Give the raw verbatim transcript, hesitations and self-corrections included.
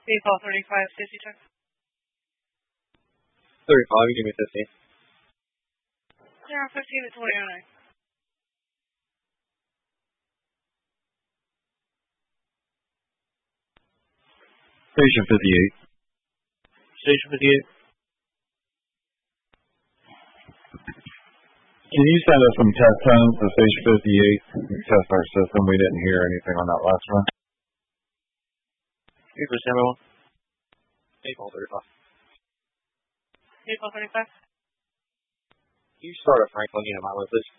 April thirty-five, safety check. thirty-five, you give me fifteen. Clear on fifteen to twenty oh nine. Station fifty-eight. Station fifty-eight. Can you send us some test times to Station fifty-eight and test our system? We didn't hear anything on that last one. Eight for Samuel. April thirty-five. April thirty-five. Can you start a Franklin unit, my list, please?